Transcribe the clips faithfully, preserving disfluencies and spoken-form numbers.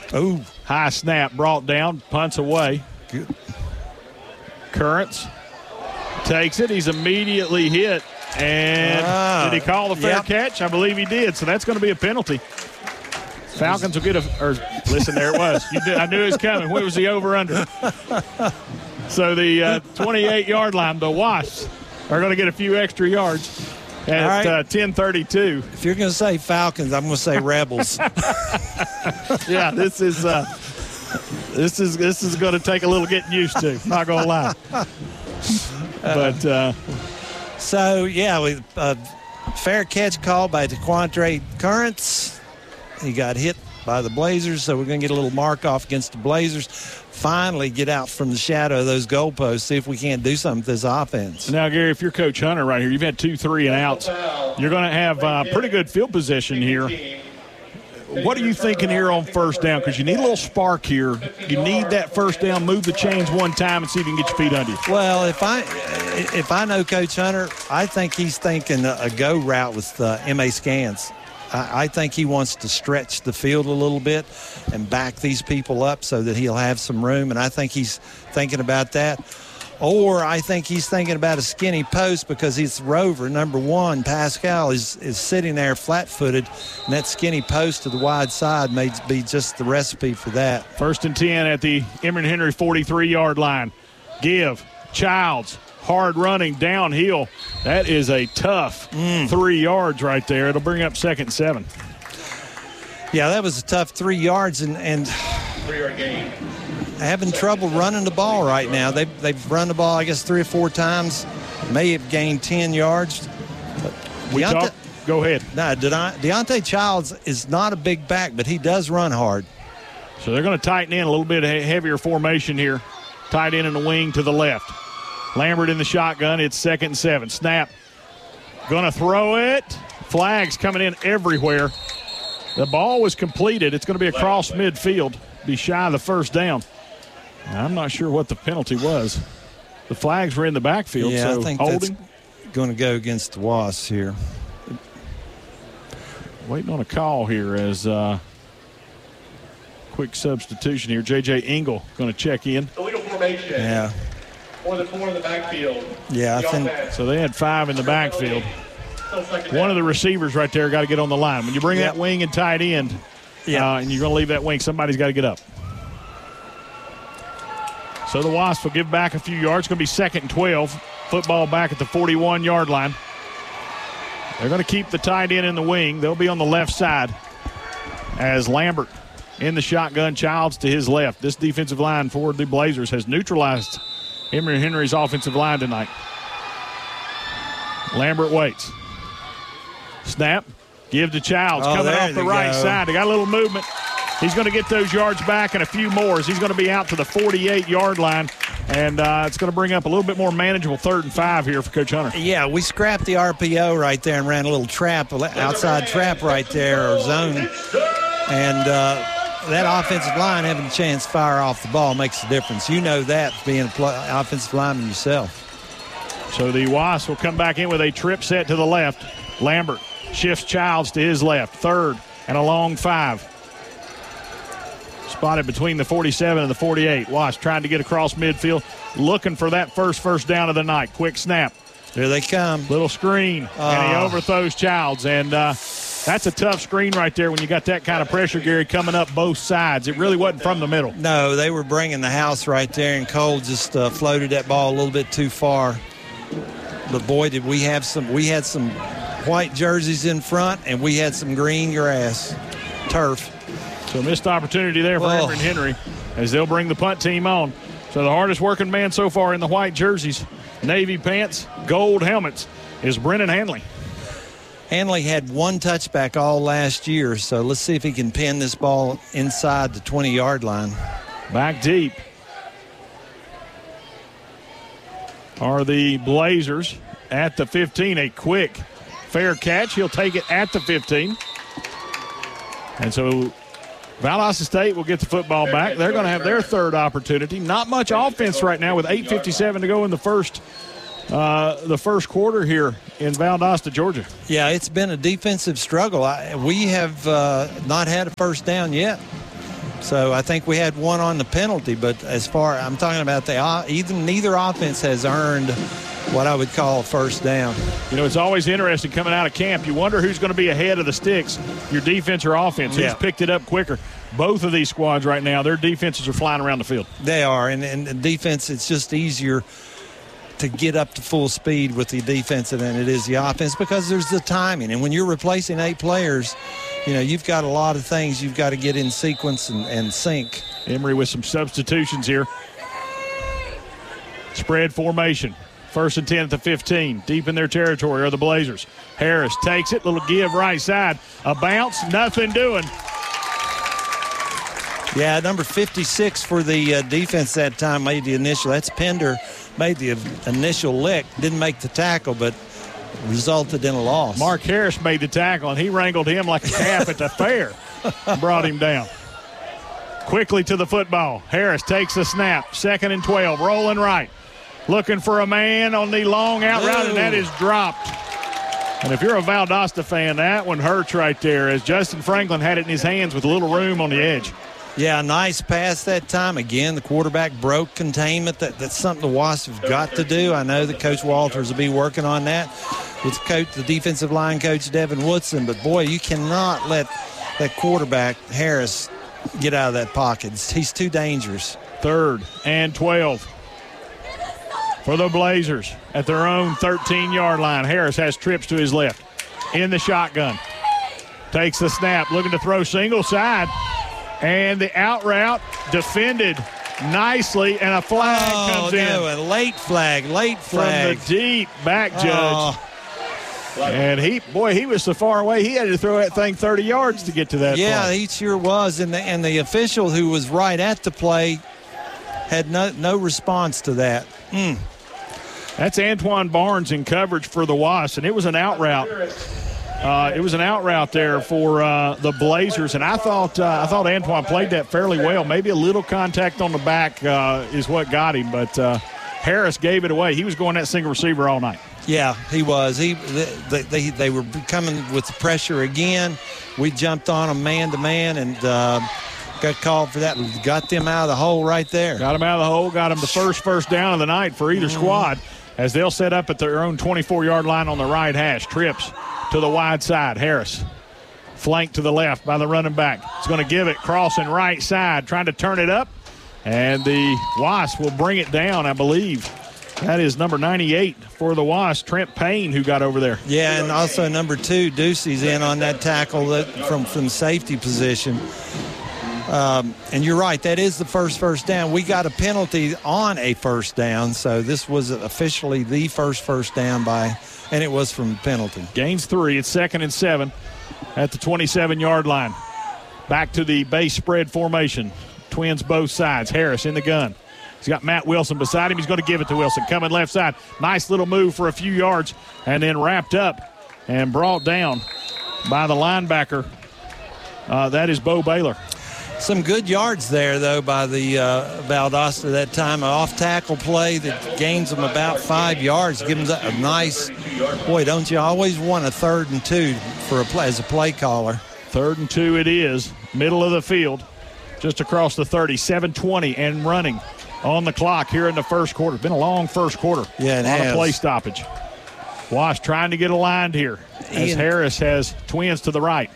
Oh, high snap brought down, punts away. Good. Currents takes it. He's immediately hit. And ah, did he call the fair yep. catch? I believe he did. So that's going to be a penalty. Falcons will get a – or listen, there it was. You did, I knew it was coming. What was the over-under? So the uh, twenty-eight-yard line, the Wasps are going to get a few extra yards at right. uh, ten thirty-two. If you're going to say Falcons, I'm going to say Rebels. Yeah, this is uh, this is this is going to take a little getting used to. Not going to lie. But uh, so yeah, we uh, fair catch call by DeQuantre Currents. He got hit by the Blazers, so we're going to get a little mark off against the Blazers. Finally get out from the shadow of those goalposts, see if we can't do something with this offense. Now, Gary, if you're Coach Hunter right here, you've had two, three, and outs. You're going to have uh, pretty good field position here. What are you thinking here on first down? Because you need a little spark here. You need that first down, move the chains one time and see if you can get your feet under you. Well, if I if I know Coach Hunter, I think he's thinking a go route with uh, M A Scans. I think he wants to stretch the field a little bit and back these people up so that he'll have some room, and I think he's thinking about that. Or I think he's thinking about a skinny post because he's Rover. Number one, Pascal, is, is sitting there flat-footed, and that skinny post to the wide side may be just the recipe for that. First and ten at the Emory-Henry forty-three-yard line. Give, Childs. Hard running downhill. That is a tough mm. three yards right there. It'll bring up second and seven. Yeah, that was a tough three yards, and, and three-yard gain. Having trouble running the ball right now. They've, they've run the ball, I guess, three or four times. May have gained ten yards. But we Deontay, talk, go ahead. No, Deontay Childs is not a big back, but he does run hard. So they're going to tighten in a little bit heavier formation here. Tight end in the wing to the left. Lambert in the shotgun. It's second and seven. Snap. Going to throw it. Flags coming in everywhere. The ball was completed. It's going to be across midfield. Be shy of the first down. I'm not sure what the penalty was. The flags were in the backfield. Yeah, so I think holding. That's going to go against the Wasps here. Waiting on a call here as uh, quick substitution here. J J Engel going to check in. Illegal formation. Yeah. Or the four in the backfield. Yeah, I think so. They had five in the backfield. One of the receivers right there got to get on the line. When you bring yep. that wing and tight end, yeah, uh, and you're going to leave that wing, somebody's got to get up. So the Wasps will give back a few yards. It's going to be second and twelve. Football back at the forty-one-yard line. They're going to keep the tight end in the wing. They'll be on the left side as Lambert in the shotgun. Childs to his left. This defensive line for the Blazers has neutralized Emory-Henry's offensive line tonight. Lambert waits. Snap. Give to Childs. Oh, coming off the right go. side. They got a little movement. He's going to get those yards back and a few more as he's going to be out to the forty-eight-yard line. And uh, it's going to bring up a little bit more manageable third and five here for Coach Hunter. Yeah, we scrapped the R P O right there and ran a little trap, outside trap right there, or zone. And uh, that offensive line having a chance to fire off the ball makes a difference. You know that, being an offensive lineman yourself. So the Wasps will come back in with a trip set to the left. Lambert shifts Childs to his left. Third and a long five. Spotted between the forty-seven and the forty-eight. Wasps trying to get across midfield, looking for that first first down of the night. Quick snap. Here they come. Little screen, oh. and he overthrows Childs. And uh, that's a tough screen right there when you got that kind of pressure, Gary, coming up both sides. It really wasn't from the middle. No, they were bringing the house right there, and Cole just uh, floated that ball a little bit too far. But, boy, did we have some – we had some white jerseys in front, and we had some green grass, turf. So missed opportunity there for oh. Emory-Henry as they'll bring the punt team on. So the hardest working man so far in the white jerseys, navy pants, gold helmets, is Brennan Hanley. Hanley had one touchback all last year, so let's see if he can pin this ball inside the twenty-yard line. Back deep are the Blazers at the fifteen. A quick, fair catch. He'll take it at the fifteen. And so Valdosta State will get the football back. They're going to have their third opportunity. Not much offense right now with eight fifty-seven to go in the first uh, the first quarter here in Valdosta, Georgia. Yeah, it's been a defensive struggle. I, we have uh, not had a first down yet. So I think we had one on the penalty, but as far I'm talking about the either neither offense has earned what I would call a first down. You know, it's always interesting coming out of camp. You wonder who's going to be ahead of the sticks, your defense or offense. Yeah. Who's picked it up quicker? Both of these squads right now, their defenses are flying around the field. They are, and, and the defense, it's just easier to get up to full speed with the defense than it is the offense because there's the timing. And when you're replacing eight players, you know, you've got a lot of things you've got to get in sequence and, and sync. Emory with some substitutions here. Spread formation. First and ten at the fifteen. Deep in their territory are the Blazers. Harris takes it. Little give right side. A bounce. Nothing doing. Yeah, number fifty-six for the uh, defense that time made the initial. That's Pender made the initial lick. Didn't make the tackle, but resulted in a loss. Mark Harris made the tackle, and he wrangled him like a calf at the fair. Brought him down. Quickly to the football. Harris takes the snap. Second and twelve. Rolling right. Looking for a man on the long out route, and that is dropped. And if you're a Valdosta fan, that one hurts right there as Justin Franklin had it in his hands with a little room on the edge. Yeah, nice pass that time. Again, the quarterback broke containment. That, that's something the Wasps have got to do. I know that Coach Walters will be working on that with coach, the defensive line coach, Devin Woodson. But, boy, you cannot let that quarterback, Harris, get out of that pocket. He's too dangerous. Third and twelve. For the Blazers at their own thirteen-yard line. Harris has trips to his left. In the shotgun. Takes the snap. Looking to throw single side. And the out route defended nicely. And a flag oh, comes no, in. a late flag. Late flag. From the deep back judge. Oh. And he, boy, he was so far away, he had to throw that thing thirty yards to get to that Yeah, play. he sure was. And the, and the official who was right at the play had no, no response to that. Mm. That's Antoine Barnes in coverage for the Wasps, and it was an out route. Uh, it was an out route there for uh, the Blazers, and I thought uh, I thought Antoine played that fairly well. Maybe a little contact on the back uh, is what got him, but uh, Harris gave it away. He was going that single receiver all night. Yeah, he was. He they, they, they were coming with the pressure again. We jumped on them man to man and uh, got called for that. Got them out of the hole right there. Got him out of the hole. Got him the first first down of the night for either mm-hmm. squad as they'll set up at their own twenty-four-yard line on the right hash. Trips to the wide side. Harris flanked to the left by the running back. He's going to give it crossing right side, trying to turn it up, and the Wasp will bring it down, I believe. That is number ninety-eight for the Wasps, Trent Payne, who got over there. Yeah, and also number two, Ducey's in on that tackle that from, from safety position. Um, and you're right, that is the first first down. We got a penalty on a first down, so this was officially the first first down by, and it was from penalty. Gains three. It's second and seven at the twenty-seven-yard line. Back to the base spread formation. Twins both sides. Harris in the gun. He's got Matt Wilson beside him. He's going to give it to Wilson. Coming left side. Nice little move for a few yards and then wrapped up and brought down by the linebacker. Uh, that is Bo Baylor. Some good yards there, though, by the uh, Valdosta that time. An off-tackle play that gains them about five yards. Gives them a nice, boy, don't you always want a third and two for a play, as a play caller. Third and two it is. Middle of the field. Just across the thirty. seven twenty and running on the clock here in the first quarter. It's been a long first quarter. Yeah, it a lot has. of play stoppage. Wash trying to get aligned here as Ian. Harris has Twins to the right.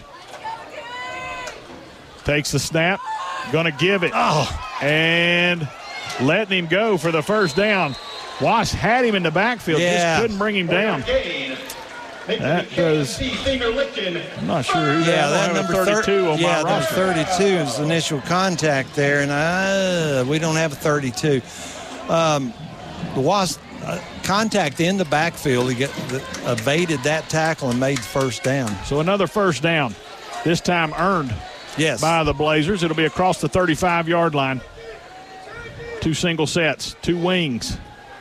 Takes the snap. Going to give it. Oh. And letting him go for the first down. Wash had him in the backfield. Yeah. Just couldn't bring him down. That does. I'm not sure who Yeah, that, that number thirty-two thir- on yeah, my number roster. thirty-two is initial contact there, and uh, we don't have a thirty-two. Um, the Wasp uh, contact in the backfield, he get, the, evaded that tackle and made the first down. So another first down, this time earned Yes. by the Blazers. It'll be across the thirty-five-yard line. Two single sets, two wings.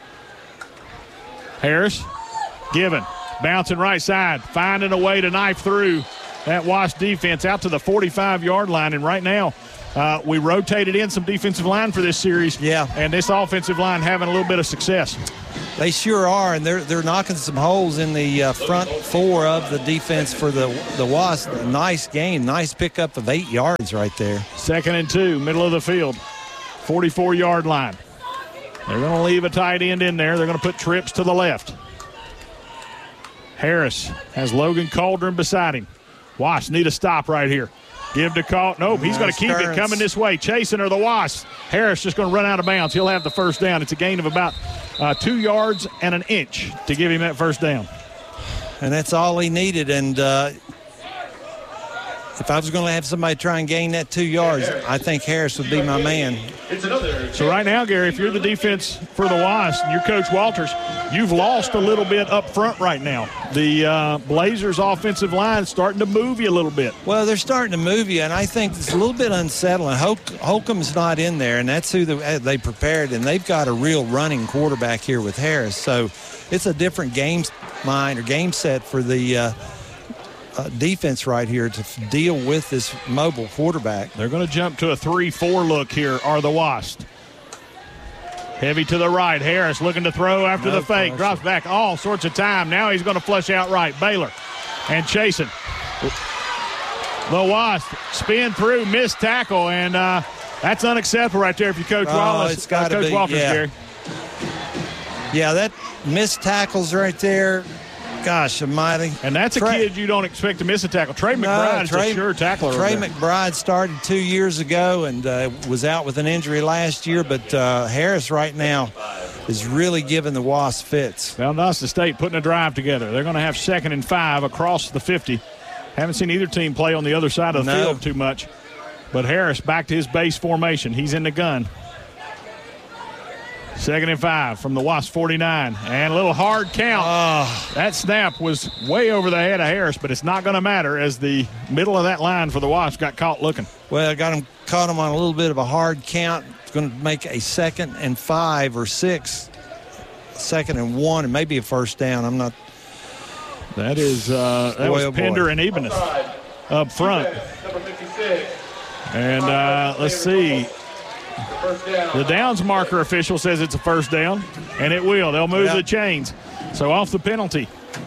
Harris, given. Bouncing right side, finding a way to knife through that Wash defense out to the forty-five-yard line. And right now, uh, we rotated in some defensive line for this series. Yeah. And this offensive line having a little bit of success. They sure are, and they're they're knocking some holes in the uh, front four of the defense for the the Wasps. Nice game, nice pickup of eight yards right there. Second and two, middle of the field, forty-four-yard line. They're going to leave a tight end in there. They're going to put trips to the left. Harris has Logan Cauldron beside him. Wasps need a stop right here. Give to Call. Nope, he's going to keep it coming this way. Chasing are the Wasps. Harris just going to run out of bounds. He'll have the first down. It's a gain of about uh, two yards and an inch to give him that first down. And that's all he needed. And uh, if I was going to have somebody try and gain that two yards, I think Harris would be my man. So right now, Gary, if you're the defense for the Wasps and you're Coach Walters, you've lost a little bit up front right now. The uh, Blazers' offensive line is starting to move you a little bit. Well, they're starting to move you, and I think it's a little bit unsettling. Hol- Holcomb's not in there, and that's who the, they prepared, and they've got a real running quarterback here with Harris. So it's a different game mind or game set for the uh, uh, defense right here to f- deal with this mobile quarterback. They're going to jump to a three four look here, are the Wasps. Heavy to the right. Harris looking to throw after No the fake. pressure. Drops back all sorts of time. Now he's going to flush out right. Baylor and chasing. The Wasps spin through, missed tackle, and uh, that's unacceptable right there if you Coach Oh, Wallace. it's gotta uh, Coach be, Walters, yeah. Gary. Yeah, that missed tackles right there. Gosh almighty. And that's a Trey- kid you don't expect to miss a tackle. Trey No, McBride is Trey- a sure tackler. Trey over there. McBride started two years ago and uh, was out with an injury last year, but uh, Harris right now is really giving the Wasps fits. Valdosta State putting a drive together. They're going to have second and five across the fifty. Haven't seen either team play on the other side of the No. field too much. But Harris back to his base formation. He's in the gun. Second and five from the Wasp forty-nine. And a little hard count. Oh, That snap was way over the head of Harris, but it's not going to matter as the middle of that line for the Wasps got caught looking. well, got him, caught him on a little bit of a hard count. It's going to make a second and five or six, second and one, and maybe a first down. I'm not. That is uh, that Boy, was oh boy. Pender and Ebeneth up front. Number fifty-six. And uh, let's see. First down. The downs marker official says it's a first down, and it will. They'll move Yeah. the chains. So off the penalty.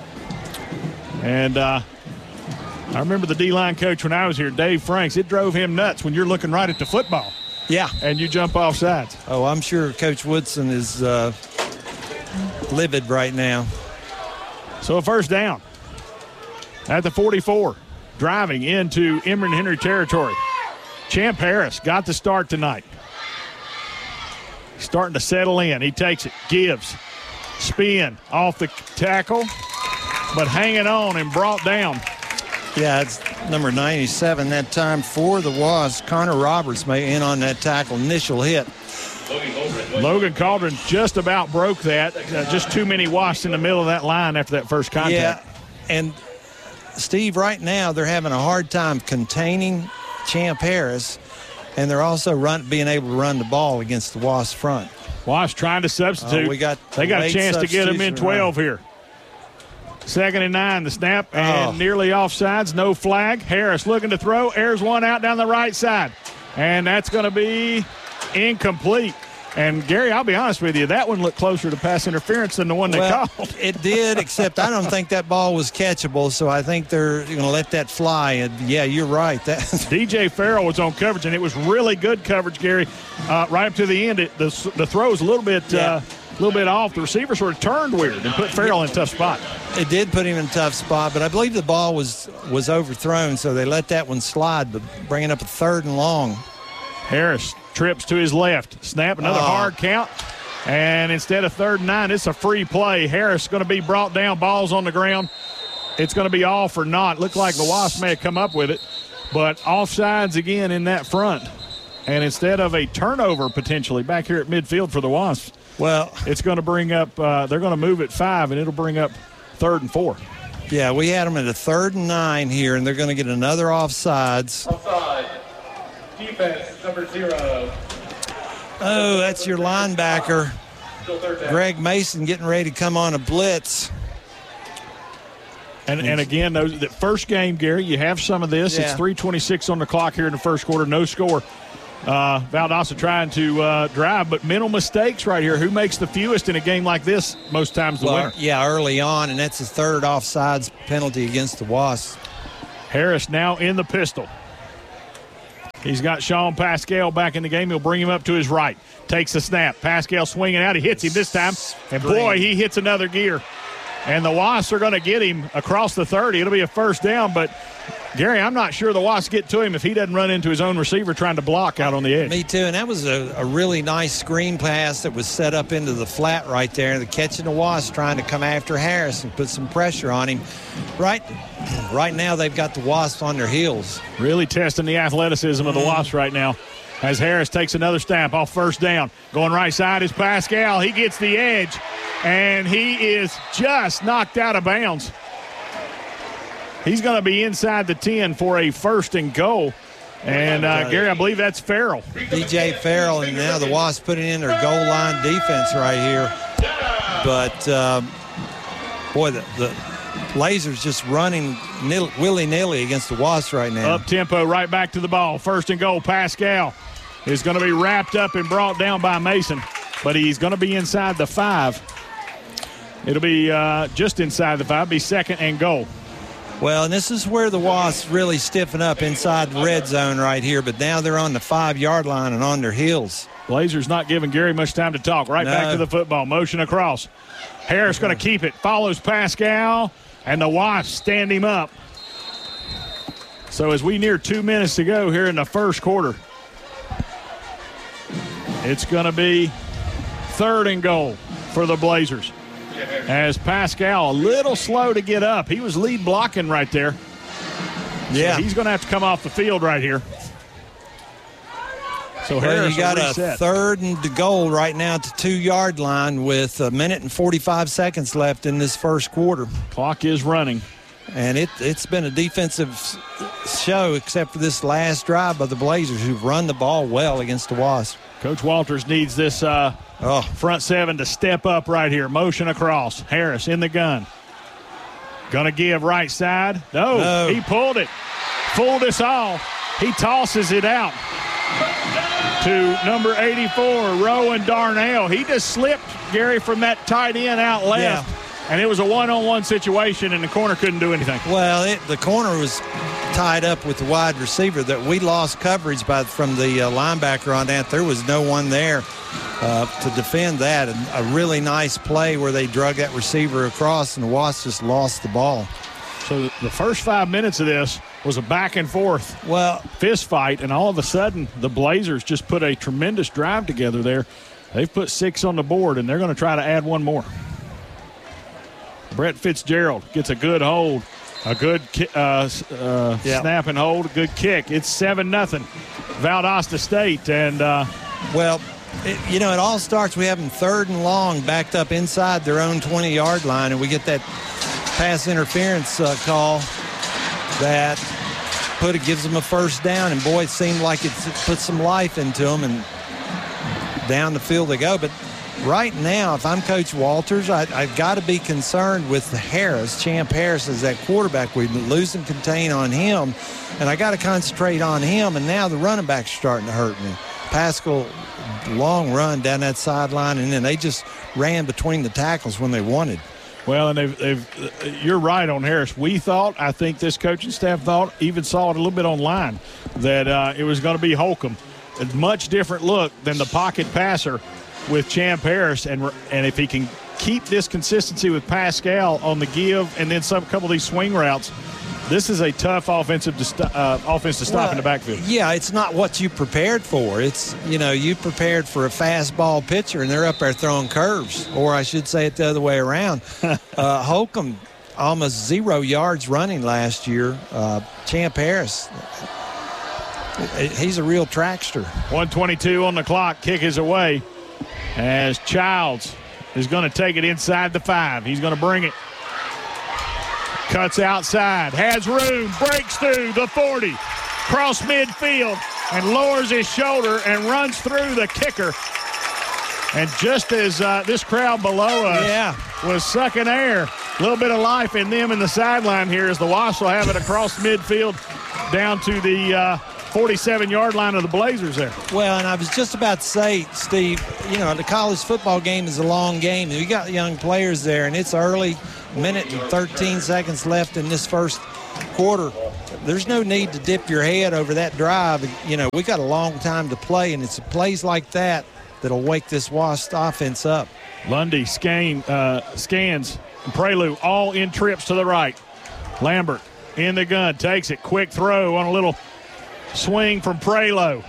And uh, I remember the D-line coach when I was here, Dave Franks. It drove him nuts when you're looking right at the football Yeah. and you jump off sides. Oh, I'm sure Coach Woodson is uh, livid right now. So a first down at the forty-four, driving into Emory Henry territory. Champ Harris got the start tonight. Starting to settle in. He takes it, gives, spin off the tackle, but hanging on and brought down. Yeah, it's number ninety-seven that time for the Wasps. Connor Roberts may in on that tackle, initial hit. Logan Cauldron just about broke that. Uh, just too many Wasps in the middle of that line after that first contact. Yeah, and Steve, right now they're having a hard time containing Champ Harris, and they're also run, being able to run the ball against the Wasps front. Wasps trying to substitute. Oh, we got they got a late chance to get them in substitution, twelve right. here. Second and nine, the snap, and Oh. nearly offsides, no flag. Harris looking to throw, airs one out down the right side, and that's going to be incomplete. And, Gary, I'll be honest with you, that one looked closer to pass interference than the one they Well, called. it did, except I don't think that ball was catchable, so I think they're going to let that fly. And yeah, you're right. That D J Farrell was on coverage, and it was really good coverage, Gary. Uh, right up to the end, it, the, the throw was a little bit Yeah. uh, a little bit off. The receiver sort of turned weird and put Farrell in a tough spot. it did put him in a tough spot, but I believe the ball was was overthrown, so they let that one slide, but bringing up a third and long. Harris trips to his left. Snap, another Oh. hard count. And instead of third and nine, it's a free play. Harris going to be brought down. Ball's on the ground. It's going to be off or not. Looked like the Wasps may have come up with it. But offsides again in that front. And instead of a turnover potentially back here at midfield for the Wasps, Well, it's going to bring up, uh, they're going to move it five, and it'll bring up third and four. yeah, we had them at a third and nine here, and they're going to get another offsides. Offside. Defense, number zero. Oh, that's your linebacker, Still third down. Greg Mason, getting ready to come on a blitz. And, and again, those, the first game, Gary, you have some of this. It's Yeah. three twenty-six on the clock here in the first quarter, no score. Uh, Valdosta trying to uh, drive, but mental mistakes right here. Who makes the fewest in a game like this? Most times the Well, winner. yeah, early on, and that's the third offsides penalty against the Wasps. Harris now in the pistol. He's got Sean Pascal back in the game. He'll bring him up to his right. Takes the snap. Pascal swinging out. He hits him this time. And, boy, he hits another gear. And the Wasps are going to get him across the thirty. It'll be a first down, but Gary, I'm not sure the Wasps get to him if he doesn't run into his own receiver trying to block out on the edge. Me too, and that was a, a really nice screen pass that was set up into the flat right there. The catching the Wasps trying to come after Harris and put some pressure on him. Right, right now they've got the Wasps on their heels. Really testing the athleticism of the Wasps right now. As Harris takes another snap off first down. Going right side is Pascal. He gets the edge, and he is just knocked out of bounds. He's going to be inside the ten for a first and goal. And, uh, Gary, I believe that's Farrell. D J Farrell, and now the Wasps putting in their goal line defense right here. But, um, boy, the, the Blazers just running nil, willy-nilly against the Wasps right now. Up-tempo, right back to the ball. First and goal, Pascal is going to be wrapped up and brought down by Mason, but he's going to be inside the five. It'll be uh, just inside the five, be second and goal. Well, and this is where the Wasps really stiffen up inside the red zone right here, but now they're on the five-yard line and on their heels. Blazers not giving Gary much time to talk. Right No. back to the football. Motion across. Harris going to keep it. Follows Pascal, and the Wasps stand him up. So as we near two minutes to go here in the first quarter, it's going to be third and goal for the Blazers. As Pascal a little slow to get up. He was lead blocking right there. Yeah. So he's going to have to come off the field right here. So Well, Harris you got will a reset. third and goal right now at the two-yard line with a minute and forty-five seconds left in this first quarter. Clock is running. And it, it's been a defensive show except for this last drive by the Blazers, who've run the ball well against the Wasps. Coach Walters needs this uh, Oh. front seven to step up right here. Motion across. Harris in the gun. Going to give right side. No, No. he pulled it. Fooled us all. He tosses it out to number eighty-four, Rowan Darnell. He just slipped, Gary, from that tight end out left. Yeah. And it was a one-on-one situation, and the corner couldn't do anything. Well, it, the corner was tied up with the wide receiver. That we lost coverage by from the uh, linebacker on that. There was no one there uh, to defend that. And a really nice play where they drug that receiver across, and the Wasps just lost the ball. So the first five minutes of this was a back and forth Well, fist fight, and all of a sudden the Blazers just put a tremendous drive together there. They've put six on the board, and they're going to try to add one more. Brett Fitzgerald gets a good hold, a good ki- uh, uh, Yep. snap and hold, a good kick. It's seven nothing, Valdosta State, and uh, Well, it, you know, it all starts, we have them third and long backed up inside their own twenty-yard line, and we get that pass interference uh, call that put it gives them a first down, and boy, it seemed like it put some life into them, and down the field they go. But right now, if I'm Coach Walters, I, I've got to be concerned with Harris, Champ Harris, as that quarterback. We lose and contain on him, and I got to concentrate on him. And now the running backs are starting to hurt me. Pascal, long run down that sideline, and then they just ran between the tackles when they wanted. well, and they've, they've, you're right on Harris. We thought, I think this coaching staff thought, even saw it a little bit online, that uh, it was going to be Holcomb. A much different look than the pocket passer with Champ Harris, and and if he can keep this consistency with Pascal on the give and then some couple of these swing routes, this is a tough offensive to st- uh, offense to stop Well, in the backfield. Yeah, it's not what you prepared for. It's, you know, you prepared for a fastball pitcher, and they're up there throwing curves, or I should say it the other way around. uh, Holcomb, almost zero yards running last year. Uh, Champ Harris, he's a real trackster. one twenty-two on the clock. Kick is away as Childs is going to take it inside the five. He's going to bring it. Cuts outside. Has room. Breaks through the forty. Cross midfield and lowers his shoulder and runs through the kicker. And just as uh, this crowd below us Yeah. was sucking air, a little bit of life in them in the sideline here as the Wasps will have it across midfield down to the uh, forty-seven-yard line of the Blazers there. Well, and I was just about to say, Steve, you know, the college football game is a long game. We got young players there, and it's early, minute and thirteen seconds left in this first quarter. there's no need to dip your head over that drive. You know, we got a long time to play, and it's plays like that that'll wake this Wasp offense up. Lundy, scan, uh, scans, and Prelude all in trips to the right. Lambert in the gun, takes it, quick throw on a little swing from Prelo.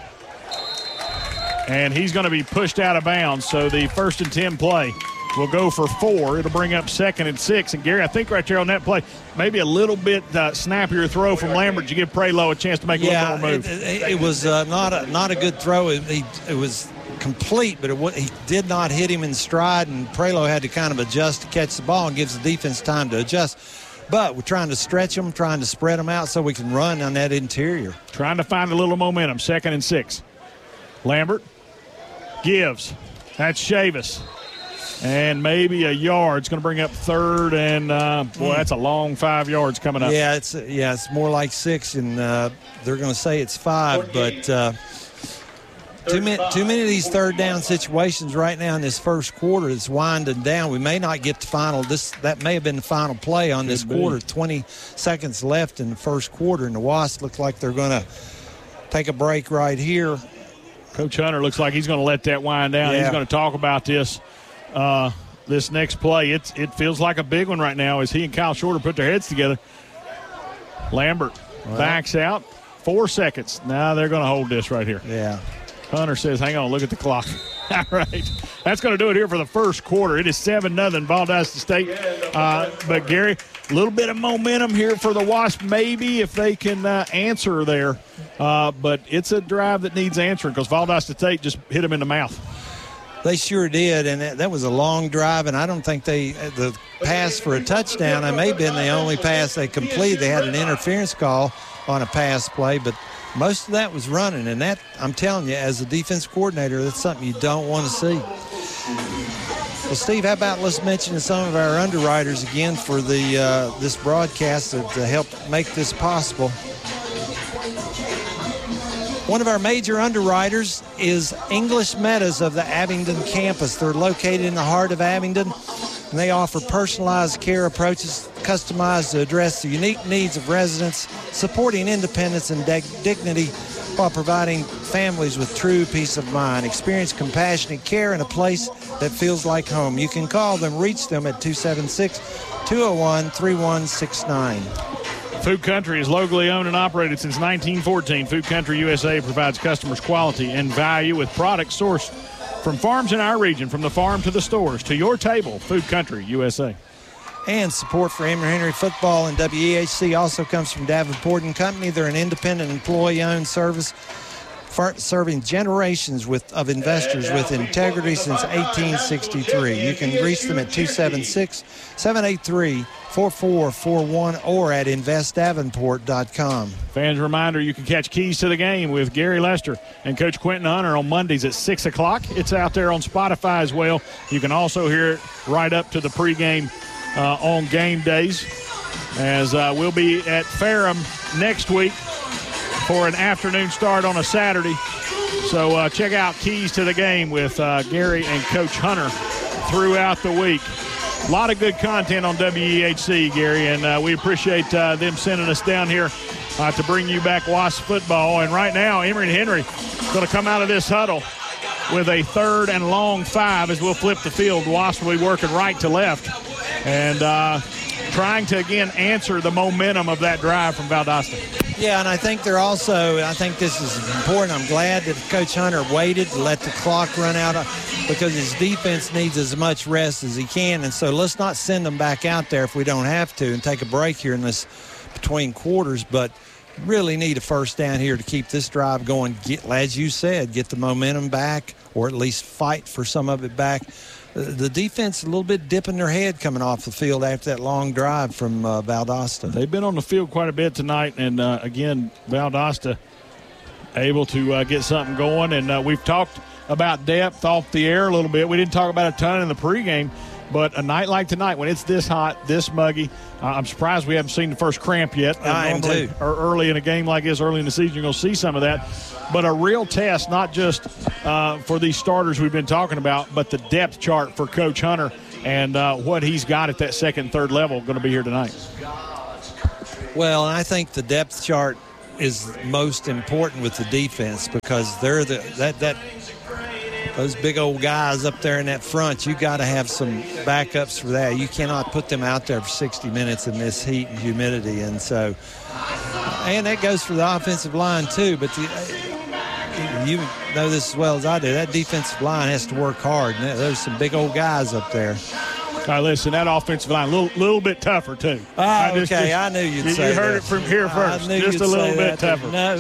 And he's going to be pushed out of bounds, so the first and ten play will go for four. It'll bring up second and six. And, Gary, I think right there on that play, maybe a little bit uh, snappier throw from Lambert to give Prelo a chance to make yeah, a little more move. It, it, it was uh, not a not a good throw. It, he, it was complete, but it was, he did not hit him in stride, and Prelo had to kind of adjust to catch the ball and gives the defense time to adjust. But we're trying to stretch them, trying to spread them out so we can run on that interior. Trying to find a little momentum. Second and six. Lambert gives. That's Chavis. And maybe a yard. It's going to bring up third, and, uh, boy, that's a long five yards coming up. Yeah, it's yeah, it's more like six, and uh, they're going to say it's five. But uh, too many, too many of these third down situations right now in this first quarter. It's winding down. We may not get the final. This That may have been the final play on this quarter. twenty seconds left in the first quarter, and the Wasps look like they're going to take a break right here. Coach Hunter looks like he's going to let that wind down. Yeah. He's going to talk about this uh, this next play. It's, it feels like a big one right now as he and Kyle Shorter put their heads together. Lambert well, backs out. Four seconds. Now they're going to hold this right here. Yeah. Hunter says, hang on, look at the clock. All right. That's going to do it here for the first quarter. It is seven nothing Valdosta State. Uh, but, Gary, a little bit of momentum here for the Wasp, maybe, if they can uh, answer there. Uh, but it's a drive that needs answering because Valdosta State just hit them in the mouth. They sure did, and that, that was a long drive, and I don't think they – the pass for a touchdown, it may have been the only pass they completed. They had an interference call on a pass play, but most of that was running, and that, I'm telling you, as a defense coordinator, that's something you don't want to see. Well, Steve, how about let's mention some of our underwriters again for the uh, this broadcast that uh, helped make this possible. One of our major underwriters is English Meadows of the Abingdon campus. They're located in the heart of Abingdon, and they offer personalized care approaches customized to address the unique needs of residents, supporting independence and dig- dignity while providing families with true peace of mind. Experience compassionate care in a place that feels like home. You can call them, reach them at two seven six, two oh one, three one six nine. Food Country is locally owned and operated since nineteen fourteen. Food Country U S A provides customers quality and value with products sourced from farms in our region, from the farm to the stores, to your table. Food Country U S A. And support for Emory Henry football and W E H C also comes from Davenport and Company. They're an independent employee-owned service serving generations with, of investors with integrity since eighteen sixty-three. You can reach them at two seven six, seven eight three, four four four one or at invest davenport dot com. Fans, reminder, you can catch Keys to the Game with Gary Lester and Coach Quentin Hunter on Mondays at six o'clock. It's out there on Spotify as well. You can also hear it right up to the pregame uh, on game days, as uh, we'll be at Ferrum next week for an afternoon start on a Saturday. So uh, check out Keys to the Game with uh, Gary and Coach Hunter throughout the week. A lot of good content on W E H C, Gary, and uh, we appreciate uh, them sending us down here uh, to bring you back Wasp football. And right now, Emory Henry going to come out of this huddle with a third and long five as we'll flip the field. Wasp will be working right to left and uh, trying to, again, answer the momentum of that drive from Valdosta. Yeah, and I think they're also, I think this is important. I'm glad that Coach Hunter waited to let the clock run out because his defense needs as much rest as he can. And so let's not send them back out there if we don't have to and take a break here in this between quarters. But really need a first down here to keep this drive going. Get, as you said, get the momentum back or at least fight for some of it back. The defense a little bit dipping their head coming off the field after that long drive from uh, Valdosta. They've been on the field quite a bit tonight, and, uh, again, Valdosta able to uh, get something going. And uh, we've talked about depth off the air a little bit. We didn't talk about a ton in the pregame, but a night like tonight when it's this hot, this muggy, uh, I'm surprised we haven't seen the first cramp yet. I am too. Or early in a game like this, early in the season, you're going to see some of that. But a real test, not just uh, for these starters we've been talking about, but the depth chart for Coach Hunter and uh, what he's got at that second and third level going to be here tonight. Well, I think the depth chart is most important with the defense because they're the that that those big old guys up there in that front. You got to have some backups for that. You cannot put them out there for sixty minutes in this heat and humidity, and so and that goes for the offensive line too. But the, you know this as well as I do. That defensive line has to work hard. And there's some big old guys up there. All right, listen, that offensive line a little, little bit tougher, too. Oh, I okay, just, just, I knew you'd you, say You heard that. it from here first, I knew just you'd a little say bit that. tougher. No.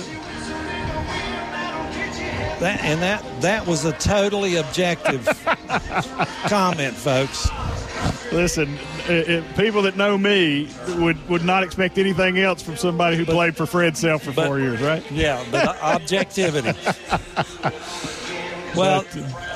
That, and that, that was a totally objective comment, folks. Listen, it, it, people that know me would, would not expect anything else from somebody who but, played for Fred Self for but, four years, right? Yeah, but objectivity. Well,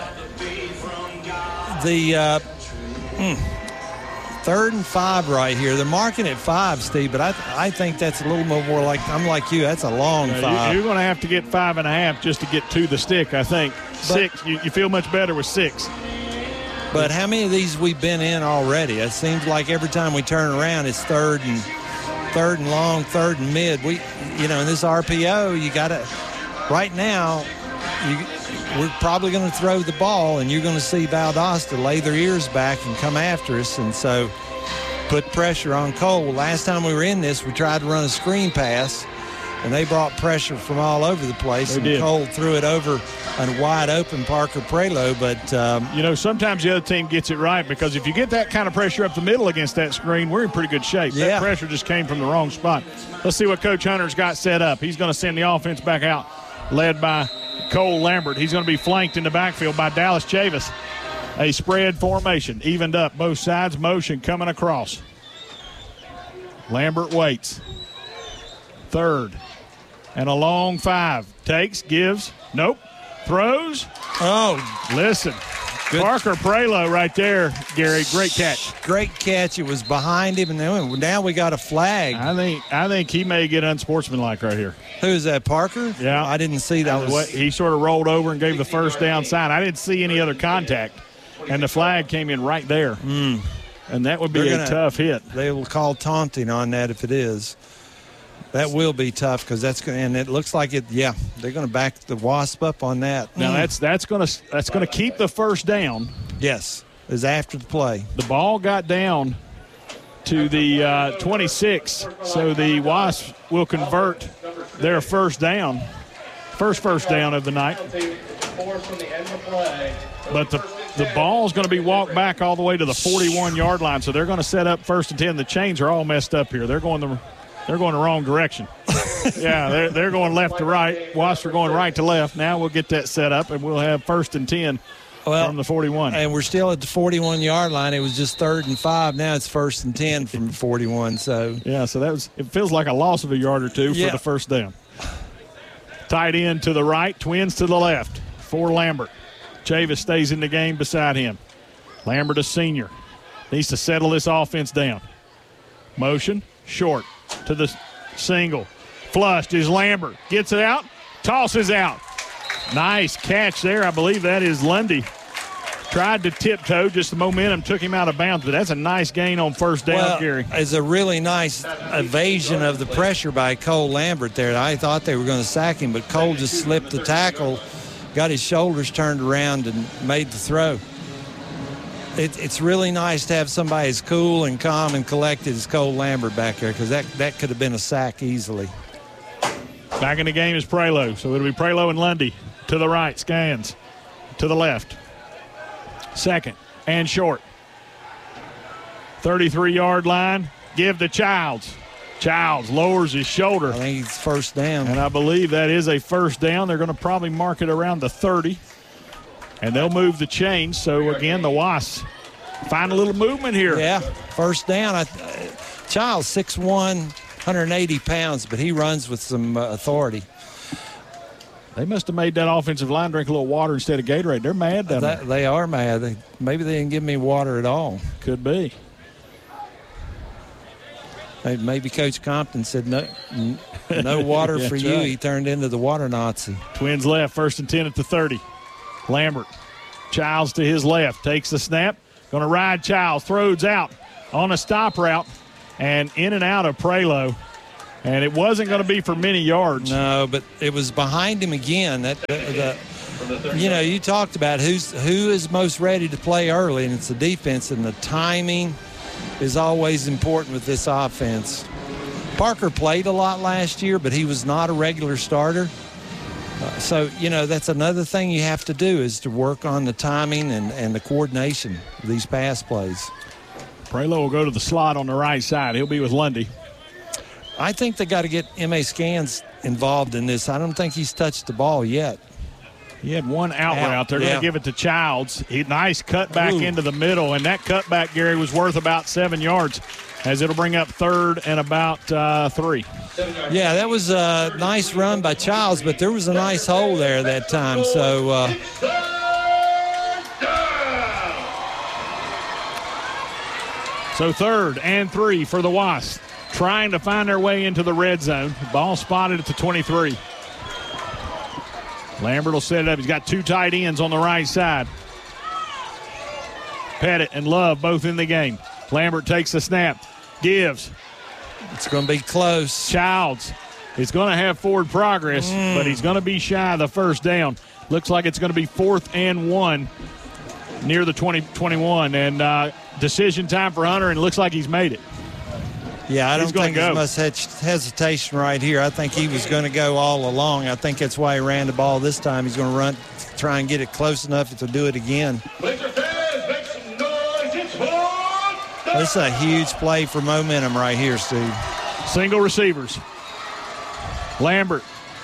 the uh, mm, third and five right here. They're marking it five, Steve, but I I think that's a little more like, I'm like you, that's a long uh, five. You're going to have to get five and a half just to get to the stick, I think. But, six, you, you feel much better with six. But how many of these we've been in already? It seems like every time we turn around, it's third and third and long, third and mid. We, you know, in this R P O, you got to, right now, you, we're probably going to throw the ball, and you're going to see Valdosta lay their ears back and come after us, and so put pressure on Cole. Last time we were in this, we tried to run a screen pass, and they brought pressure from all over the place, they and did. Cole threw it over a wide open Parker Prelo, but um, you know, sometimes the other team gets it right, because if you get that kind of pressure up the middle against that screen, we're in pretty good shape. Yeah. That pressure just came from the wrong spot. Let's see what Coach Hunter's got set up. He's going to send the offense back out, led by Cole Lambert. He's going to be flanked in the backfield by Dallas Chavis. A spread formation, evened up both sides, motion coming across. Lambert waits. Third. And a long five. Takes, gives, nope, throws. oh, Listen, Good. Parker Prelo right there, Gary. Great catch. great catch. It was behind him, and then now we got a flag. I think I think he may get unsportsmanlike right here. Who's that, Parker? Yeah. I didn't see that. Was, He sort of rolled over and gave the first down sign. I didn't see any other contact, and the flag came in right there. Mm. And that would be They're a gonna- tough hit. They will call taunting on that if it is. That will be tough because that's going, and it looks like it. Yeah, they're going to back the Wasp up on that. Now Mm. that's that's going to that's going to keep the first down. yes, is after the play. The ball got down to the uh, twenty-six, so the Wasps will convert their first down, first first down of the night. But the the ball's going to be walked back all the way to the forty-one yard line, so they're going to set up first and ten. The chains are all messed up here. They're going the they're going the wrong direction. yeah, they're they're going left to right. Wasps are going right to left. Now we'll get that set up, and we'll have first and ten Well, from the forty-one. And we're still at the forty-one yard line. It was just third and five. Now it's first and ten from forty-one. So Yeah, so that was. It feels like a loss of a yard or two Yeah. for the first down. Tight end to the right, twins to the left for Lambert. Chavis stays in the game beside him. Lambert, a senior, needs to settle this offense down. Motion, short to the single. Flushed is Lambert. Gets it out, tosses out. Nice catch there. I believe that is Lundy. Tried to tiptoe, just the momentum took him out of bounds, but that's a nice gain on first down, well, Gary. it's a really nice evasion of the pressure by Cole Lambert there. I thought they were going to sack him, but Cole just slipped the tackle, got his shoulders turned around, and made the throw. It, it's really nice to have somebody as cool and calm and collected as Cole Lambert back there, because that, that could have been a sack easily. Back in the game is Prelo, so it'll be Prelo and Lundy to the right, scans to the left. Second and short. thirty-three yard line, give to Childs. Childs lowers his shoulder. I think it's first down. And I believe that is a first down. They're going to probably mark it around the thirty. And they'll move the chains. So, again, the Wasps find a little movement here. Yeah, first down. I, uh, Childs, six one, one hundred eighty pounds, but he runs with some uh, authority. They must have made that offensive line drink a little water instead of Gatorade. They're mad down That, there. they are mad. They, maybe they didn't give me water at all. Could be. Maybe, maybe Coach Compton said no, n- no water That's for you. right. He turned into the water Nazi. Twins left, first and ten at the thirty. Lambert, Childs to his left, takes the snap, going to ride Childs, throws out on a stop route, and in and out of Prelo. And it wasn't going to be for many yards. No, but it was behind him again. That the, the, you know, you talked about who's who is most ready to play early, and it's the defense, and the timing is always important with this offense. Parker played a lot last year, but he was not a regular starter. Uh, so, you know, that's another thing you have to do is to work on the timing and, and the coordination of these pass plays. Prelo will go to the slot on the right side. He'll be with Lundy. I think they got to get M A Scans involved in this. I don't think he's touched the ball yet. He had one out, out route. They're yeah. going to give it to Childs. He, nice cut back Ooh. into the middle, and that cutback, Gary, was worth about seven yards as it'll bring up third and about uh, three. Yeah, that was a nice run by Childs, but there was a nice hole there that time. So, uh, so third and three for the Wasps, trying to find their way into the red zone. Ball spotted at the twenty-three. Lambert will set it up. He's got two tight ends on the right side. Pettit and Love both in the game. Lambert takes the snap, gives. It's going to be close. Childs is going to have forward progress, mm. but he's going to be shy of the first down. Looks like it's going to be fourth and one near the twenty twenty-one. And uh, decision time for Hunter, and it looks like he's made it. Yeah, I He's don't think go. there's much hesitation right here. I think he was going to go all along. I think that's why he ran the ball this time. He's going to run, try and get it close enough to do it again. Blazer fans, make some noise. It's This is a huge play for momentum right here, Steve. Single receivers. Lambert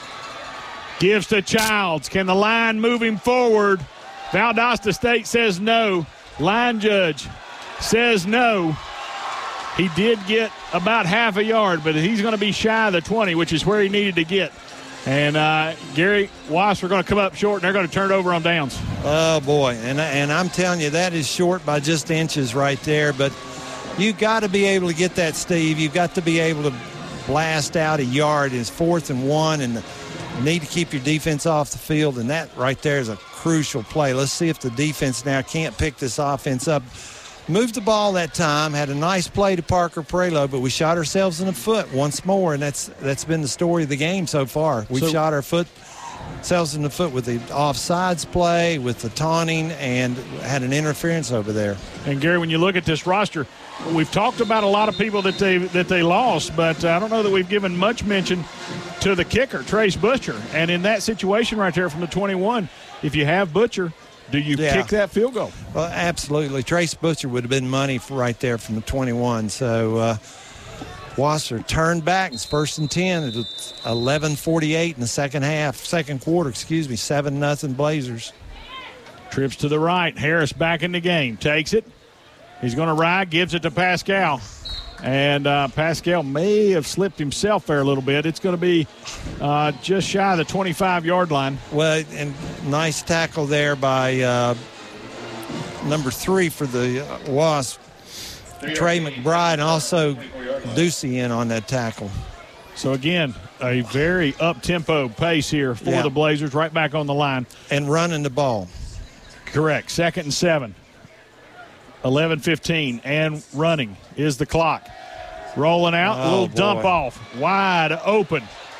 gives to Childs. Can the line move him forward? Valdosta State says no. Line judge says no. He did get about half a yard, but he's going to be shy of the twenty, which is where he needed to get. And uh, Gary, Wasps are going to come up short, and they're going to turn it over on downs. Oh, boy. And, and I'm telling you, that is short by just inches right there. But you've got to be able to get that, Steve. You've got to be able to blast out a yard. It's fourth and one, and you need to keep your defense off the field. And that right there is a crucial play. Let's see if the defense now can't pick this offense up. Moved the ball that time, had a nice play to Parker Prelo, but we shot ourselves in the foot once more, and that's that's been the story of the game so far. We've so, shot our foot ourselves in the foot with the offsides play, with the taunting, and had an interference over there. And Gary, when you look at this roster, we've talked about a lot of people that they that they lost, but I don't know that we've given much mention to the kicker, Trace Butcher. And in that situation right there from the twenty-one, if you have Butcher, do you yeah. kick that field goal? Well, absolutely. Trace Butcher would have been money for right there from the twenty-one. So uh, Wasser turned back. It's first and ten. It's eleven forty-eight in the second half, second quarter, excuse me, seven nothing Blazers. Trips to the right. Harris back in the game. Takes it. He's going to ride, gives it to Pascal. And uh, Pascal may have slipped himself there a little bit. It's going to be uh, just shy of the twenty-five-yard line. Well, and nice tackle there by uh, number three for the uh, Wasp, Trey McBride, and also Ducey in on that tackle. So, again, a very up-tempo pace here for yeah. the Blazers, right back on the line. And running the ball. Correct. Second and seven. eleven fifteen, and running is the clock. Rolling out, oh, a little boy. dump off. Wide open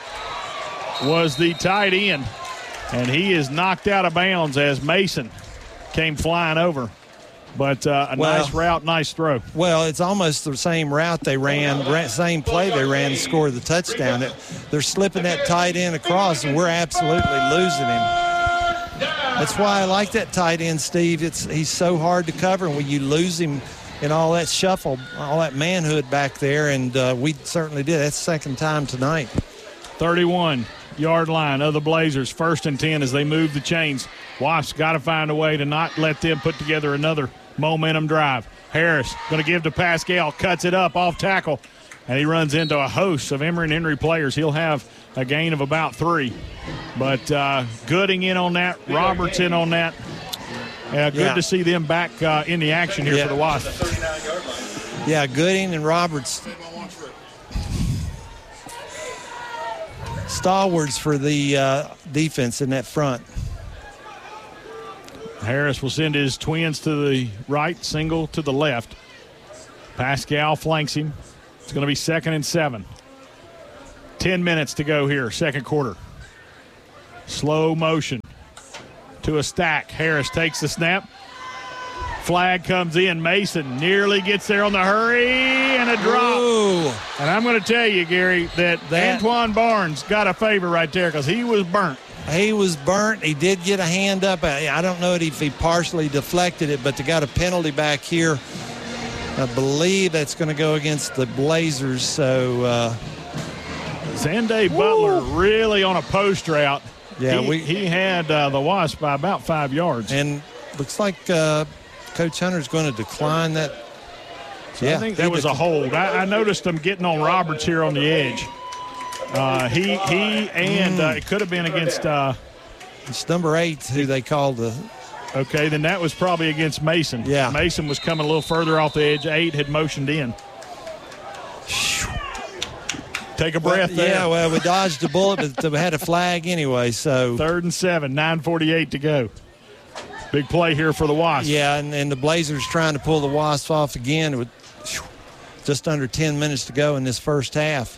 was the tight end, and he is knocked out of bounds as Mason came flying over. But uh, a well, nice route, nice throw. Well, it's almost the same route they ran, same play they ran to score the touchdown. They're slipping that tight end across, and we're absolutely losing him. That's why I like that tight end, Steve. It's he's so hard to cover, and when you lose him in all that shuffle, all that manhood back there, and uh, we certainly did. That's the second time tonight. thirty-one-yard line of the Blazers, first and ten as they move the chains. Wasps got to find a way to not let them put together another momentum drive. Harris going to give to Pascal, cuts it up off tackle, and he runs into a host of Emory and Henry players. He'll have a gain of about three. But uh, Gooding in on that, Roberts in on that. Uh, good yeah. to see them back uh, in the action here yeah. for the Wasps. Yeah, Gooding and Roberts. Stalwarts for the uh, defense in that front. Harris will send his twins to the right, single to the left. Pascal flanks him. It's going to be second and seven. Ten minutes to go here, second quarter. Slow motion to a stack. Harris takes the snap. Flag comes in. Mason nearly gets there on the hurry and a drop. Ooh. And I'm going to tell you, Gary, that, That- Antoine Barnes got a favor right there because he was burnt. He was burnt. He did get a hand up. I I don't know if he partially deflected it, but they got a penalty back here. I believe that's going to go against the Blazers. So, uh, Zande Butler really on a post route. Yeah, he, we- he had uh, the Wasp by about five yards. and looks like uh, Coach Hunter's going to decline that. I think that he was a dec- hold. I, I noticed him getting on Roberts here on the edge. Uh, he he and uh, it could have been against. Uh, It's number eight who they called the. okay, then that was probably against Mason. Yeah. Mason was coming a little further off the edge. Eight had motioned in. Take a breath there. Yeah, well, we dodged a bullet, but we had a flag anyway. So Third and seven, nine forty-eight to go. Big play here for the Wasps. yeah, and, and the Blazers trying to pull the Wasps off again with just under ten minutes to go in this first half.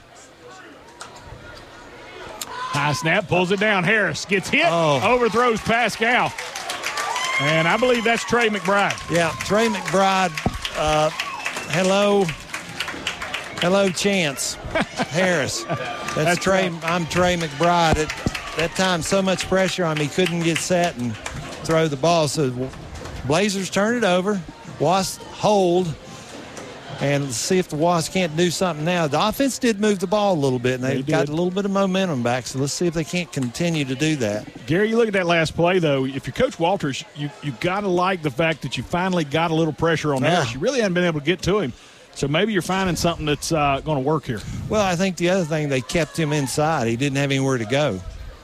High snap, pulls it down. Harris gets hit, Oh. overthrows Pascal. And I believe that's Trey McBride. Yeah, Trey McBride. Uh, hello, hello, Chance Harris. That's, That's Trey. right. I'm Trey McBride. At that time, so much pressure on me, couldn't get set and throw the ball. So Blazers turn it over. Wasps hold. And let's see if the Wasps can't do something now. The offense did move the ball a little bit, and They they've got did. a little bit of momentum back. So let's see if they can't continue to do that. Gary, you look at that last play, though. If you're Coach Walters, you you got to like the fact that you finally got a little pressure on Yeah. Harris. You really hadn't been able to get to him. So maybe you're finding something that's uh, going to work here. Well, I think the other thing, they kept him inside. He didn't have anywhere to go.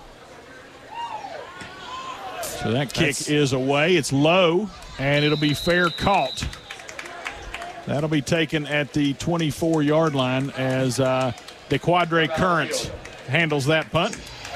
So that kick That's- is away. It's low, and it'll be fair caught. That'll be taken at the twenty-four-yard line as uh, DeQuadre Currents handles that punt.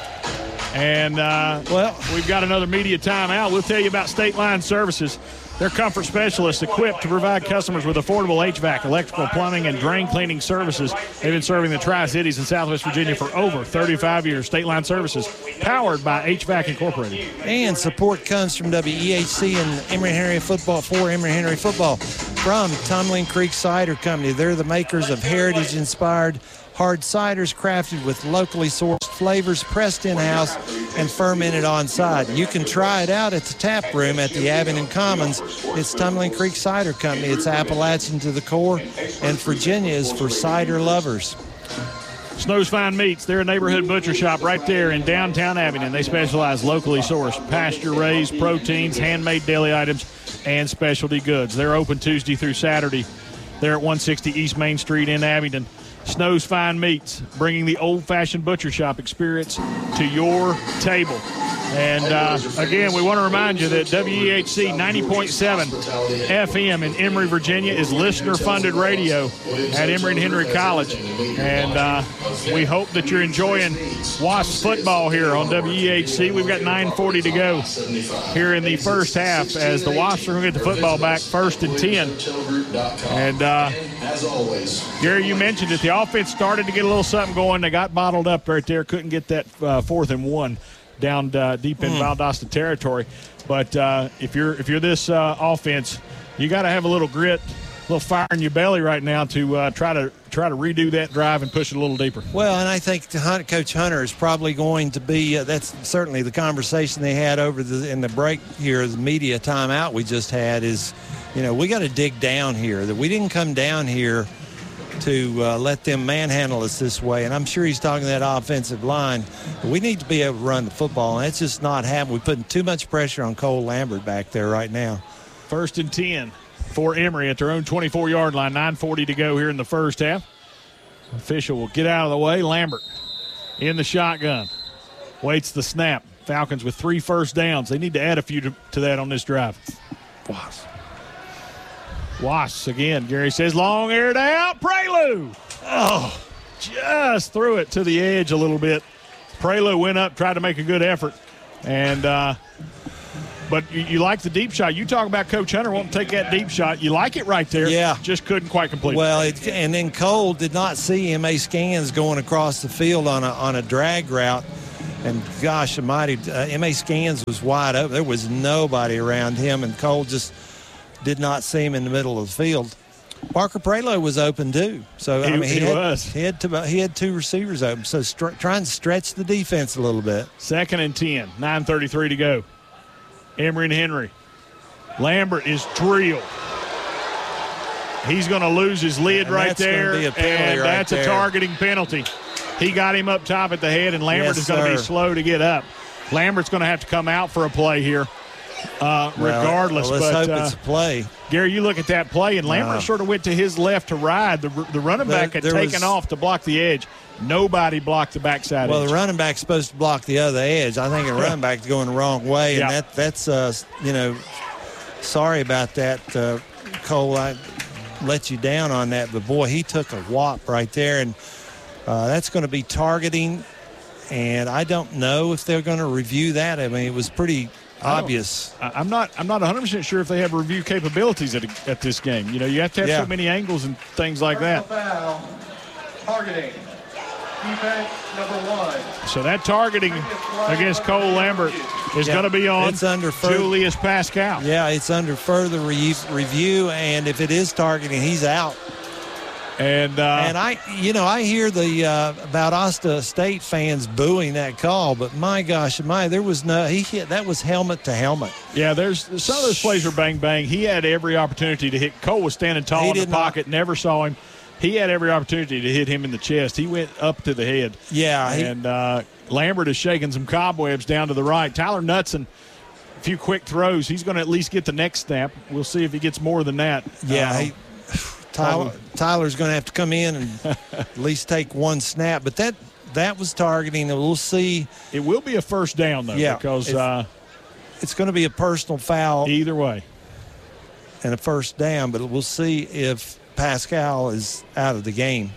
And, uh, Well, we've got another media timeout. We'll tell you about State Line Services. They're comfort specialists equipped to provide customers with affordable H V A C, electrical, plumbing, and drain cleaning services. They've been serving the Tri-Cities in Southwest Virginia for over thirty-five years. State Line Services, powered by H V A C Incorporated. and support comes from W E H C and Emory Henry Football for Emory Henry Football from Tumbling Creek Cider Company. They're the makers of heritage-inspired hard ciders crafted with locally sourced flavors, pressed in-house and fermented on-site. You can try it out at the tap room at the Abington Commons. It's Tumbling Creek Cider Company. It's Appalachian to the core, and Virginia is for cider lovers. Snow's Fine Meats, they're a neighborhood butcher shop right there in downtown Abington. They specialize locally sourced, pasture-raised proteins, handmade deli items, and specialty goods. They're open Tuesday through Saturday. They're at one sixty East Main Street in Abington. Snow's Fine Meats, bringing the old-fashioned butcher shop experience to your table. And, uh, again, we want to remind you that W E H C ninety point seven F M in Emory, Virginia is listener-funded radio at Emory and Henry College. And uh, we hope that you're enjoying Wasps football here on W E H C. We've got nine forty to go here in the first half as the Wasps are going to get the football back first and ten. And, uh, Gary, you mentioned that the offense started to get a little something going. They got bottled up right there. Couldn't get that uh, fourth and one down uh, deep in Valdosta territory. But uh, if you're if you're this uh, offense, you got to have a little grit, a little fire in your belly right now to uh, try to try to redo that drive and push it a little deeper. Well, and I think the Hunt, Coach Hunter is probably going to be, uh, that's certainly the conversation they had over the in the break here, the media timeout we just had is, you know, we got to dig down here. That we didn't come down here to uh, let them manhandle us this way. And I'm sure he's talking to that offensive line. But we need to be able to run the football, and that's just not happening. We're putting too much pressure on Cole Lambert back there right now. First and ten for Emory at their own twenty-four-yard line. nine forty to go here in the first half. Official will get out of the way. Lambert in the shotgun. Waits the snap. Falcons with three first downs. They need to add a few to, to that on this drive. Wasps. Wasps again. Gary says long aired out. Prelude. Oh, just threw it to the edge a little bit. Prelude went up, tried to make a good effort. And uh, But you, you like the deep shot. You talk about Coach Hunter wanting to take that deep shot. You like it right there. Yeah. Just couldn't quite complete well, it. Well, and then Cole did not see M A Scans going across the field on a on a drag route. And gosh almighty, uh, M A Scans was wide open. There was nobody around him, and Cole just did not see him in the middle of the field. Parker Prelo was open too. So he, I mean, he, he had, was. He had, to, he had two receivers open. So str- trying to stretch the defense a little bit. Second and ten, nine thirty-three to go. Emory and Henry. Lambert is drilled. He's going to lose his lid and right that's there, gonna be a penalty and right that's there. a targeting penalty. He got him up top at the head, and Lambert Yes, is going to be sir. slow to get up. Lambert's going to have to come out for a play here, uh, Well, regardless. well, let's but hope uh, it's a play. Gary, you look at that play, and Lambert No. sort of went to his left to ride. The, the running There- back had there taken was- off to block the edge. Nobody blocked the backside Well, edge. the running back's supposed to block the other edge. I think the running back's going the wrong way, and Yeah. that that's uh, you know, sorry about that, uh, Cole. I let you down on that, but boy, he took a whop right there, and uh, that's going to be targeting. And I don't know if they're going to review that. I mean, it was pretty obvious. I- I'm not. I'm not one hundred percent sure if they have review capabilities at, a, at this game. You know, you have to have Yeah. so many angles and things like that. Foul. Targeting. Defense number one. So that targeting against Cole Lambert is Yeah, going to be on it's under fir- Julius Pascal. Yeah, it's under further re- review, and if it is targeting, he's out. And, uh, And I, you know, I hear the uh, about Asta State fans booing that call, but my gosh, my there was no he hit that was helmet to helmet. yeah, there's some of those plays were bang bang. He had every opportunity to hit. Cole was standing tall He in the did not- pocket, never saw him. He had every opportunity to hit him in the chest. He went up to the head. Yeah, he- and uh, Lambert is shaking some cobwebs down to the right. Tyler Knutson, a few quick throws. He's going to at least get the next snap. We'll see if he gets more than that. Yeah, Uh, he, Tyler, Tyler's going to have to come in and at least take one snap, but that that was targeting, and we'll see. It will be a first down, though, Yeah, because if- uh, It's going to be a personal foul either way. and a first down, but we'll see if Pascal is out of the game.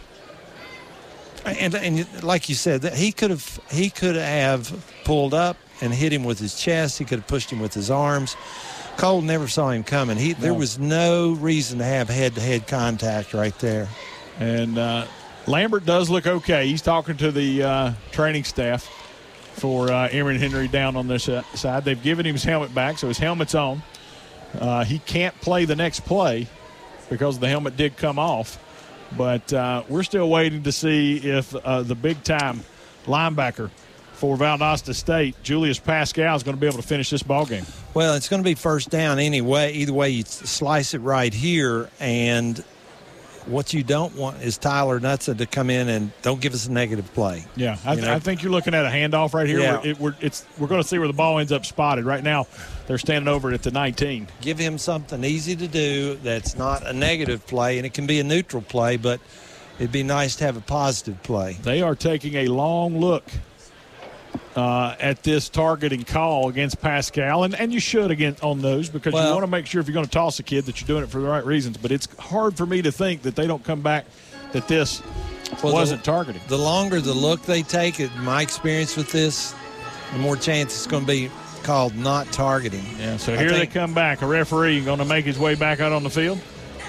And and like you said, that he could have he could have pulled up and hit him with his chest. He could have pushed him with his arms. Cole never saw him coming. He there No. was no reason to have head-to-head contact right there. And uh, Lambert does look okay. He's talking to the uh, training staff for uh, Emory and Henry down on this uh, side. They've given him his helmet back, so his helmet's on. Uh, he can't play the next play because the helmet did come off. But uh, we're still waiting to see if uh, the big-time linebacker for Valdosta State, Julius Pascal, is going to be able to finish this ball game. Well, it's going to be first down anyway. Either way, you slice it right here, and what you don't want is Tyler Knutson to come in and don't give us a negative play. Yeah, I, You know? I think you're looking at a handoff right here. Yeah. Where it, we're, it's, we're going to see where the ball ends up spotted. Right now, they're standing over it at the nineteen. Give him something easy to do that's not a negative play, and it can be a neutral play, but it'd be nice to have a positive play. They are taking a long look uh, at this targeting call against Pascal, and, and you should again on those because you Well- want to make sure if you're going to toss a kid that you're doing it for the right reasons. But it's hard for me to think that they don't come back that this Well, wasn't the, targeting. The longer the look they take, in my experience with this, the more chance it's going to be called not targeting. Yeah, so I here they think- come back. A referee going to make his way back out on the field.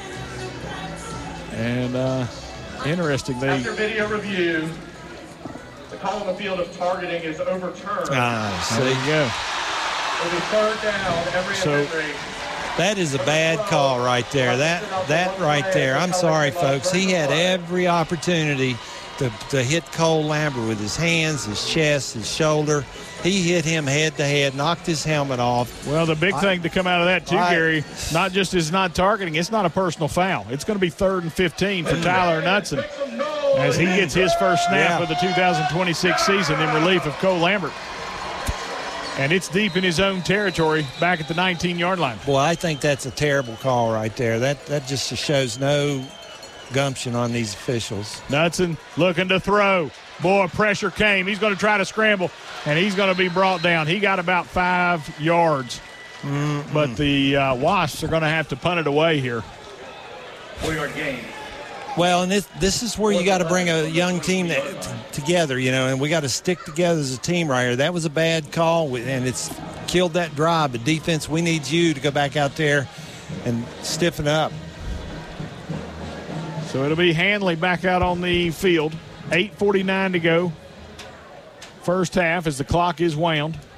And uh, interesting, they After video review, the call on the field of targeting is overturned. Ah, there see, you go. It'll be third down, every So- Henry. that is a bad call right there. That that right there. I'm sorry, folks. He had every opportunity to, to hit Cole Lambert with his hands, his chest, his shoulder. He hit him head to head, knocked his helmet off. Well, the big I- thing to come out of that, too, I- Gary, not just is not targeting, it's not a personal foul. It's going to be third and fifteen for Tyler Knutson Make some noise. as he gets his first snap Yeah. of the two thousand twenty-six season in relief of Cole Lambert. And it's deep in his own territory back at the nineteen-yard line. Boy, I think that's a terrible call right there. That that just shows no gumption on these officials. Knutson looking to throw. Boy, pressure came. He's going to try to scramble, and he's going to be brought down. He got about five yards. Mm-hmm. But the uh, Wasps are going to have to punt it away here. Four-yard gain. Well, and this, this is where you got to bring a young team that, t- together, you know, and we got to stick together as a team right here. That was a bad call, and it's killed that drive. But defense, we need you to go back out there and stiffen up. So it'll be Hanley back out on the field. eight forty-nine to go. First half as the clock is wound.